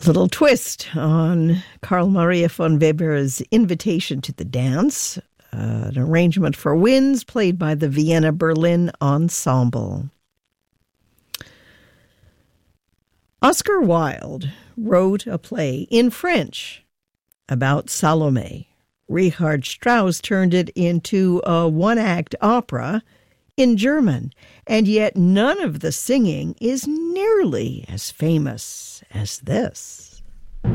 Little twist on Carl Maria von Weber's Invitation to the Dance, an arrangement for winds played by the Vienna Berlin Ensemble. Oscar Wilde wrote a play in French about Salome. Richard Strauss turned it into a one-act opera in German, and yet none of the singing is nearly as famous as this.